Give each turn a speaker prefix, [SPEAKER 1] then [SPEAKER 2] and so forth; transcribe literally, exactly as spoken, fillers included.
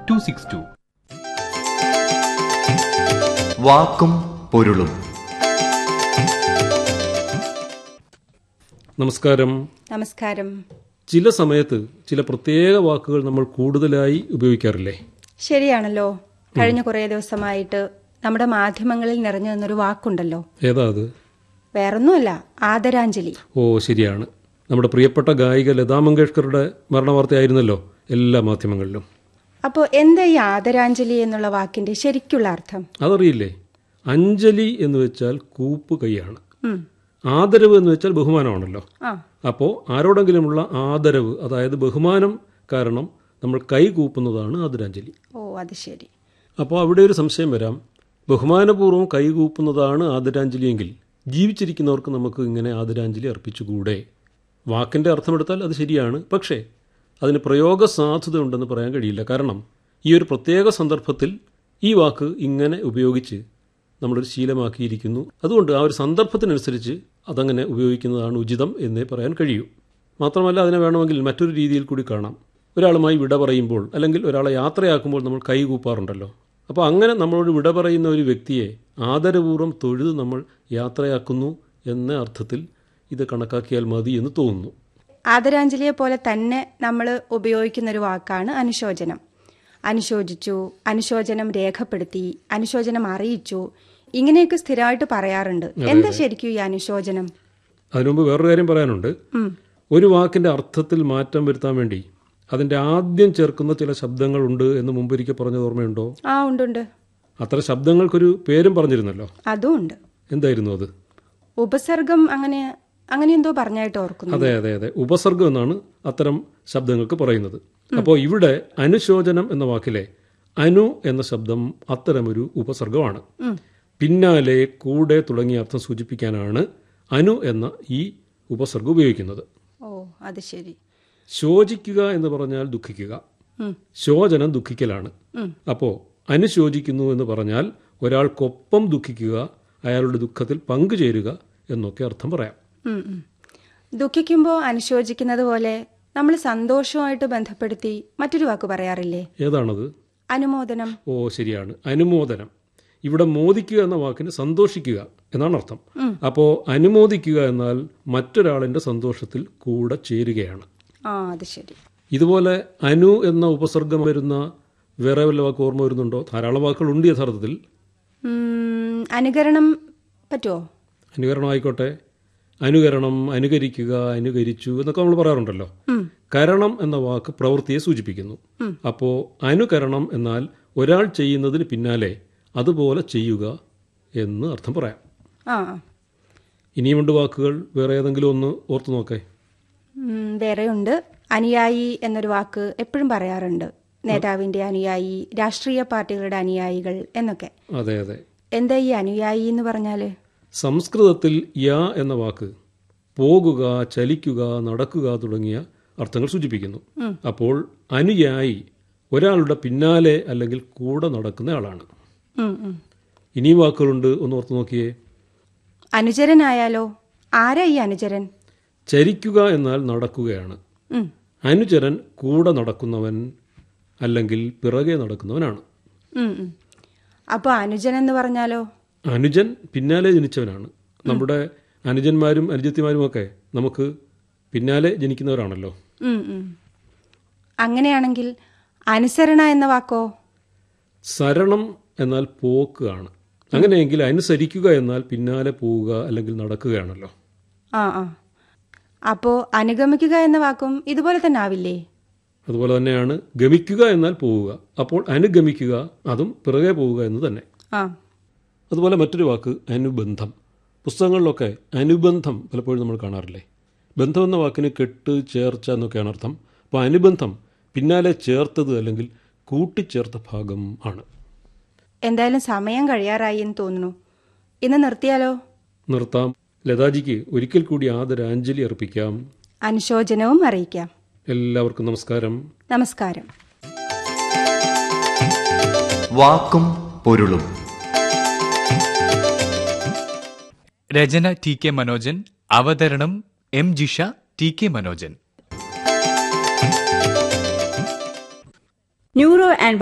[SPEAKER 1] To six to.
[SPEAKER 2] വാക്കും പൊരുളും.
[SPEAKER 3] നമസ്കാരം.
[SPEAKER 4] നമസ്കാരം.
[SPEAKER 3] ചില സമയത്ത് ചില പ്രത്യേക വാക്കുകൾ നമ്മൾ കൂടുതലായി ഉപയോഗിക്കാറില്ലേ?
[SPEAKER 4] ശരിയാണല്ലോ. കഴിഞ്ഞ കുറേ ദിവസമായിട്ട് നമ്മുടെ മാധ്യമങ്ങളിൽ നിറഞ്ഞു നിന്നൊരു വാക്കുണ്ടല്ലോ.
[SPEAKER 3] ഏതാ അത്?
[SPEAKER 4] വേറൊന്നുമല്ല, ആദരാഞ്ജലി.
[SPEAKER 3] ഓ ശരിയാണ്. നമ്മുടെ പ്രിയപ്പെട്ട ഗായിക ലതാ മങ്കേഷ്കറുടെ മരണവാർത്തയായിരുന്നല്ലോ എല്ലാ മാധ്യമങ്ങളിലും.
[SPEAKER 4] അപ്പോൾ എന്താ ഈ ആദരാഞ്ജലി എന്നുള്ള വാക്കിന്റെ ശരിക്കുള്ള അർത്ഥം?
[SPEAKER 3] അതറിയില്ലേ? അഞ്ജലി എന്ന് വെച്ചാൽ കൂപ്പ് കൈയാണ്.
[SPEAKER 4] ഉം.
[SPEAKER 3] ആദരവ് എന്ന് വെച്ചാൽ ബഹുമാനമാണല്ലോ.
[SPEAKER 4] ആ
[SPEAKER 3] അപ്പോൾ ആരോടെങ്കിലുമുള്ള ആദരവ്, അതായത് ബഹുമാനം കാരണം നമ്മൾ കൈ കൂപ്പുന്നതാണ് ആദരാഞ്ജലി.
[SPEAKER 4] ഓ അത് ശരി.
[SPEAKER 3] അപ്പോൾ അവിടെ ഒരു സംശയം വരാം. ബഹുമാനപൂർവ്വം കൈ കൂപ്പുന്നതാണ് ആദരാഞ്ജലിയെങ്കിൽ ജീവിച്ചിരിക്കുന്നവർക്ക് നമുക്ക് ഇങ്ങനെ ആദരാഞ്ജലി അർപ്പിച്ചുകൂടെ? വാക്കിൻ്റെ അർത്ഥമെടുത്താൽ അത് ശരിയാണ്. പക്ഷേ അതിന് പ്രയോഗ സാധുത ഉണ്ടെന്ന് പറയാൻ കഴിയില്ല. കാരണം ഈ ഒരു പ്രത്യേക സന്ദർഭത്തിൽ ഈ വാക്ക് ഇങ്ങനെ ഉപയോഗിച്ച് നമ്മളൊരു ശീലമാക്കിയിരിക്കുന്നു. അതുകൊണ്ട് ആ ഒരു സന്ദർഭത്തിനനുസരിച്ച് അതങ്ങനെ ഉപയോഗിക്കുന്നതാണ് ഉചിതം എന്നേ പറയാൻ കഴിയൂ. മാത്രമല്ല, അതിനെ വേണമെങ്കിൽ മറ്റൊരു രീതിയിൽ കൂടി കാണാം. ഒരാളുമായി വിട പറയുമ്പോൾ അല്ലെങ്കിൽ ഒരാളെ യാത്രയാക്കുമ്പോൾ നമ്മൾ കൈ കൂപ്പാറുണ്ടല്ലോ. അപ്പോൾ അങ്ങനെ നമ്മളോട് വിട പറയുന്ന ഒരു വ്യക്തിയെ ആദരപൂർവ്വം തൊഴുത് നമ്മൾ യാത്രയാക്കുന്നു എന്ന അർത്ഥത്തിൽ ഇത് കണക്കാക്കിയാൽ മതി എന്ന് തോന്നുന്നു.
[SPEAKER 4] ആദരാഞ്ജലിയെ പോലെ തന്നെ നമ്മൾ ഉപയോഗിക്കുന്നൊരു വാക്കാണ് അനുശോചനം. അനുശോചിച്ചു, അനുശോചനം രേഖപ്പെടുത്തി, അനുശോചനം അറിയിച്ചു, ഇങ്ങനെയൊക്കെ സ്ഥിരമായിട്ട് പറയാറുണ്ട്. എന്താ ശരിക്കും ഈ അനുശോചനം?
[SPEAKER 3] അതിനുമുമ്പ് വേറൊരു കാര്യം പറയാനുണ്ട്. ഒരു വാക്കിന്റെ അർത്ഥത്തിൽ മാറ്റം വരുത്താൻ വേണ്ടി അതിന്റെ ആദ്യം ചേർക്കുന്ന ചില ശബ്ദങ്ങളുണ്ട് എന്ന് മുമ്പൊരിക്കൽ പറഞ്ഞത് ഓർമ്മയുണ്ടോ?
[SPEAKER 4] ആ ഉണ്ട്.
[SPEAKER 3] അത്ര ശബ്ദങ്ങൾക്കൊരു പേരും പറഞ്ഞിരുന്നല്ലോ.
[SPEAKER 4] അതും ഉണ്ട്.
[SPEAKER 3] എന്തായിരുന്നു അത്?
[SPEAKER 4] ഉപസർഗം, അങ്ങനെ അങ്ങനെ എന്തോ പറഞ്ഞായിട്ട് ഓർക്കുന്നു.
[SPEAKER 3] അതെ അതെ അതെ ഉപസർഗം എന്നാണ് അത്തരം ശബ്ദങ്ങൾക്ക് പറയുന്നത്. അപ്പോൾ ഇവിടെ അനുശോചനം എന്ന വാക്കിലെ അനു എന്ന ശബ്ദം അത്തരമൊരു ഉപസർഗമാണ്. പിന്നാലെ, കൂടെ തുടങ്ങിയ അർത്ഥം സൂചിപ്പിക്കാനാണ് അനു എന്ന ഈ ഉപസർഗം ഉപയോഗിക്കുന്നത്.
[SPEAKER 4] ഓ അത് ശരി.
[SPEAKER 3] ശോചിക്കുക എന്ന് പറഞ്ഞാൽ ദുഃഖിക്കുക. ശോചനം ദുഃഖിക്കലാണ്. അപ്പോൾ അനുശോചിക്കുന്നു എന്ന് പറഞ്ഞാൽ ഒരാൾക്കൊപ്പം ദുഃഖിക്കുക, അയാളുടെ ദുഃഖത്തിൽ പങ്കുചേരുക എന്നൊക്കെ അർത്ഥം പറയാം.
[SPEAKER 4] ദുഃഖിക്കുമ്പോൾ അനുശോചിക്കുന്നത് പോലെ നമ്മൾ സന്തോഷവുമായിട്ട് ബന്ധപ്പെടുത്തി മറ്റൊരു വാക്ക് പറയാറില്ലേ?
[SPEAKER 3] ഏതാണത്?
[SPEAKER 4] അനുമോദനം.
[SPEAKER 3] ഓ ശരിയാണ്, അനുമോദനം. ഇവിടെ മോദിക്കുക എന്ന വാക്കിന് സന്തോഷിക്കുക എന്നാണ് അർത്ഥം. അപ്പോൾ അനുമോദിക്കുക എന്നാൽ മറ്റൊരാളിന്റെ സന്തോഷത്തിൽ കൂടെ ചേരുകയാണ്.
[SPEAKER 4] ആ അത് ശരി.
[SPEAKER 3] ഇതുപോലെ അനു എന്ന ഉപസർഗം വരുന്ന വേറെ വല്ല വാക്ക് ഓർമ്മ വരുന്നുണ്ടോ? ധാരാളം വാക്കുകളുണ്ട് യഥാർത്ഥത്തിൽ.
[SPEAKER 4] അനുകരണം പറ്റുമോ?
[SPEAKER 3] അനുകരണം ആയിക്കോട്ടെ. അനുകരണം, അനുകരിക്കുക, അനുകരിച്ചു എന്നൊക്കെ നമ്മൾ പറയാറുണ്ടല്ലോ. കരണം എന്ന വാക്ക് പ്രവൃത്തിയെ സൂചിപ്പിക്കുന്നു. അപ്പോൾ അനുകരണം എന്നാൽ ഒരാൾ ചെയ്യുന്നതിന് പിന്നാലെ അതുപോലെ ചെയ്യുക എന്ന് അർത്ഥം പറയാം.
[SPEAKER 4] ആ
[SPEAKER 3] ഇനിയുമുണ്ട് വാക്കുകൾ. വേറെ ഏതെങ്കിലും ഒന്ന് ഓർത്തു നോക്കേ.
[SPEAKER 4] വേറെയുണ്ട്. അനുയായി എന്നൊരു വാക്ക് എപ്പോഴും പറയാറുണ്ട്. നേതാവിന്റെ അനുയായി, രാഷ്ട്രീയ പാർട്ടികളുടെ അനുയായികൾ എന്നൊക്കെ.
[SPEAKER 3] അതെ അതെ.
[SPEAKER 4] എന്താ ഈ അനുയായി എന്ന് പറഞ്ഞാല്?
[SPEAKER 3] സംസ്കൃതത്തിൽ യാ എന്ന വാക്ക് പോകുക, ചലിക്കുക, നടക്കുക തുടങ്ങിയ അർത്ഥങ്ങൾ സൂചിപ്പിക്കുന്നു. അപ്പോൾ അനുയായി ഒരാളുടെ പിന്നാലെ അല്ലെങ്കിൽ കൂടെ നടക്കുന്ന ആളാണ്. ഇനിയും വാക്കുകളുണ്ട്, ഒന്ന് ഓർത്തു നോക്കിയേ.
[SPEAKER 4] അനുചരനായാലോ? ആരാ ഈ അനുചരൻ?
[SPEAKER 3] ചരിക്കുക എന്നാൽ നടക്കുകയാണ്. അനുചരൻ കൂടെ നടക്കുന്നവൻ അല്ലെങ്കിൽ പിറകെ നടക്കുന്നവനാണ്.
[SPEAKER 4] അപ്പൊ അനുജൻ എന്ന് പറഞ്ഞാലോ?
[SPEAKER 3] അനുജൻ പിന്നാലെ ജനിച്ചവനാണ്. നമ്മുടെ അനുജന്മാരും അനുജത്തിമാരും ഒക്കെ നമുക്ക് പിന്നാലെ ജനിക്കുന്നവരാണല്ലോ.
[SPEAKER 4] അങ്ങനെയാണെങ്കിൽ അനുസരണ എന്ന വാക്കോ?
[SPEAKER 3] സരണം എന്നാൽ പോക്ക് ആണ്. അങ്ങനെയെങ്കിൽ അനുസരിക്കുക എന്നാൽ പിന്നാലെ പോവുക അല്ലെങ്കിൽ നടക്കുകയാണല്ലോ.
[SPEAKER 4] ആ ആ അപ്പോ അനുഗമിക്കുക എന്ന വാക്കും ഇതുപോലെ തന്നെ ആവില്ലേ?
[SPEAKER 3] അതുപോലെ തന്നെയാണ്. ഗമിക്കുക എന്നാൽ പോവുക. അപ്പോൾ അനുഗമിക്കുക, അതും പിറകെ പോവുക എന്ന് തന്നെ.
[SPEAKER 4] ആ
[SPEAKER 3] അതുപോലെ മറ്റൊരു വാക്ക് അനുബന്ധം. പുസ്തകങ്ങളിലൊക്കെ അനുബന്ധം പലപ്പോഴും നമ്മൾ കാണാറില്ലേ? ബന്ധം എന്ന വാക്കിന് കെട്ട്, ചേർച്ച എന്നൊക്കെയാണ് അർത്ഥം. അപ്പോൾ അനുബന്ധം പിന്നാലെ ചേർത്തത് അല്ലെങ്കിൽ കൂട്ടിച്ചേർത്ത ഭാഗം ആണ്.
[SPEAKER 4] എന്തായാലും സമയം കഴിയാറായി എന്ന് തോന്നുന്നു. ഇന്ന് നിർത്തിയാലോ?
[SPEAKER 3] നിർത്താം. ലതാജിക്ക് ഒരിക്കൽ കൂടി ആദരാഞ്ജലി അർപ്പിക്കാം.
[SPEAKER 4] അനുശോചനവും അറിയിക്കാം.
[SPEAKER 3] എല്ലാവർക്കും നമസ്കാരം.
[SPEAKER 4] നമസ്കാരം.
[SPEAKER 2] വാക്കും പൊരുളും.
[SPEAKER 1] രചന ടി കെ മനോജൻ. അവതരണം M Jisha, T K Manojan.
[SPEAKER 5] Neuro and